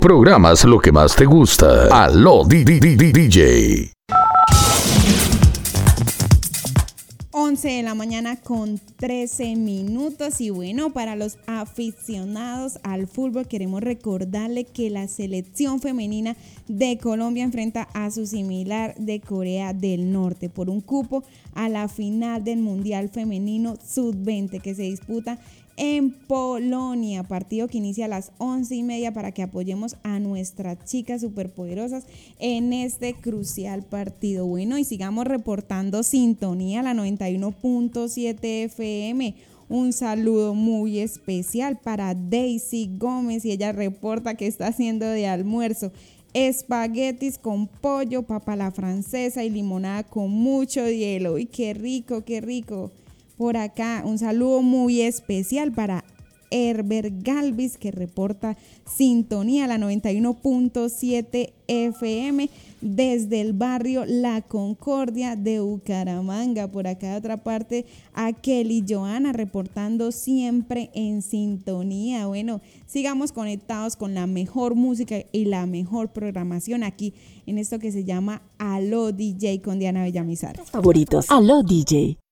Programas lo que más te gusta. Aló DJ. 11 de la mañana con 13 minutos y bueno, para los aficionados al fútbol queremos recordarle que la selección femenina de Colombia enfrenta a su similar de Corea del Norte por un cupo a la final del Mundial Femenino Sub-20 que se disputa en Polonia, partido que inicia a las 11:30 para que apoyemos a nuestras chicas superpoderosas en este crucial partido. Bueno, y sigamos reportando sintonía a la 91.7 FM. Un saludo muy especial para Daisy Gómez y ella reporta que está haciendo de almuerzo espaguetis con pollo, papa a la francesa y limonada con mucho hielo. ¡Uy, qué rico, qué rico! Por acá, un saludo muy especial para Herbert Galvis, que reporta sintonía a la 91.7 FM desde el barrio La Concordia de Bucaramanga. Por acá, de otra parte, a Kelly Joana reportando siempre en sintonía. Bueno, sigamos conectados con la mejor música y la mejor programación aquí en esto que se llama Aló DJ con Diana Villamizar. Favoritos. Aló DJ.